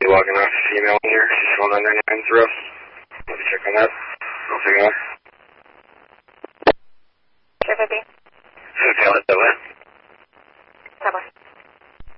logging off a female in here. She's showing 999 through us. Let me check on that. I'll take it on. Sure, 50.